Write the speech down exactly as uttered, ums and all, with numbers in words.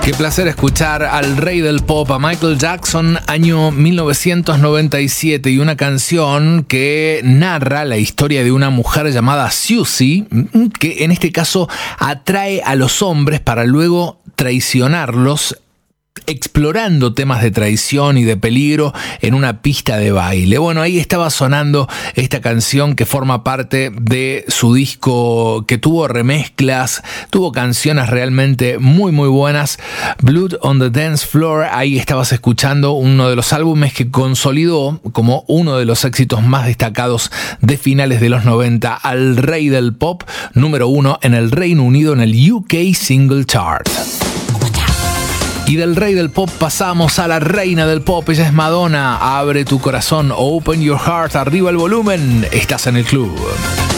Qué placer escuchar al rey del pop, a Michael Jackson, año mil novecientos noventa y siete, y una canción que narra la historia de una mujer llamada Susie, que en este caso atrae a los hombres para luego traicionarlos, explorando temas de traición y de peligro en una pista de baile. Bueno, ahí estaba sonando esta canción que forma parte de su disco, que tuvo remezclas, tuvo canciones realmente muy muy buenas. Blood on the Dance Floor, ahí estabas escuchando uno de los álbumes que consolidó como uno de los éxitos más destacados de finales de los noventa al rey del pop, número uno en el Reino Unido en el U K Single Chart. Y del rey del pop pasamos a la reina del pop, ella es Madonna. Abre tu corazón, open your heart, arriba el volumen, estás en el club.